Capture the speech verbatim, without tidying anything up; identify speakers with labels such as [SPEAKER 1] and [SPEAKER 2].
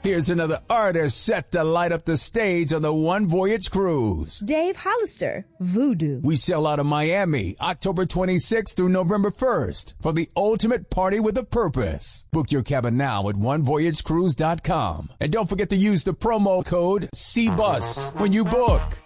[SPEAKER 1] Here's another artist set to light up the stage on the One Voyage Cruise.
[SPEAKER 2] Dave Hollister, Voodoo.
[SPEAKER 1] We sail out of Miami October twenty-sixth through November first for the ultimate party with a purpose. Book your cabin now at one voyage cruise dot com. And don't forget to use the promo code C bus when you book.